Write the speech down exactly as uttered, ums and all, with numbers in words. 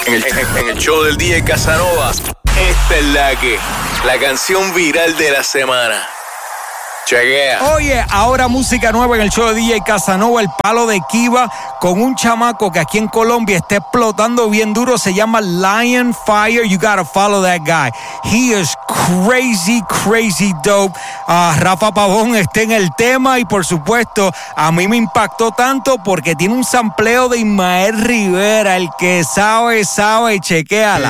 En el, en, en el show del D J Casanova, esta es la que, la canción viral de la semana. Chequea. Oye, ahora música nueva en el show de D J Casanova, el palo de Kiva, con un chamaco que aquí en Colombia está explotando bien duro. Se llama Lion Fire. You gotta follow that guy. He is crazy, crazy dope. Uh, Rafa Pavón está en el tema y por supuesto a mí me impactó tanto porque tiene un sampleo de Ismael Rivera. El que sabe, sabe, chequéala.